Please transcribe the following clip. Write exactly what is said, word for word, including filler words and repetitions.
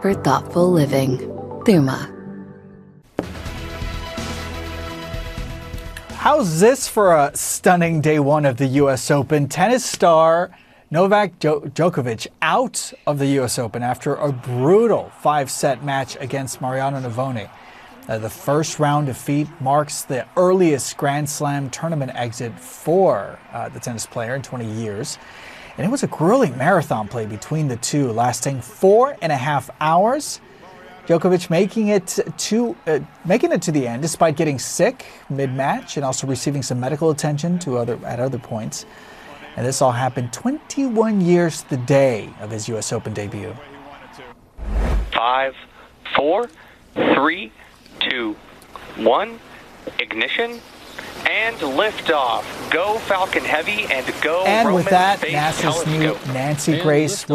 for thoughtful living. Thuma. How's this for a stunning day one of the U S Open? Tennis star Novak Djokovic out of the U S Open after a brutal five-set match against Mariano Navone. Uh, the first round defeat marks the earliest Grand Slam tournament exit for uh, the tennis player in twenty years. And it was a grueling marathon play between the two, lasting four and a half hours. Djokovic making it to uh, making it to the end despite getting sick mid-match and also receiving some medical attention to other at other points. And this all happened twenty-one years the day of his U S Open debut. Five, four, three, two, one, ignition, and liftoff. Go Falcon Heavy and go And Roman with that, Space NASA's new Telescope. Nancy Grace